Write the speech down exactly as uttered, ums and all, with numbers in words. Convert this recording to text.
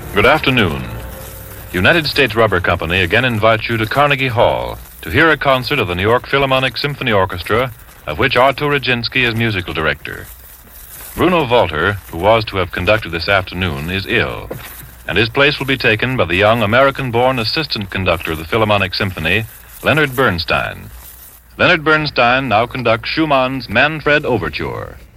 Good afternoon. United States Rubber Company again invites you to Carnegie Hall to hear a concert of the New York Philharmonic Symphony Orchestra, of which Artur Rudzinski is musical director. Bruno Walter, who was to have conducted this afternoon, is ill, and his place will be taken by the young American-born assistant conductor of the Philharmonic Symphony, Leonard Bernstein. Leonard Bernstein now conducts Schumann's Manfred Overture.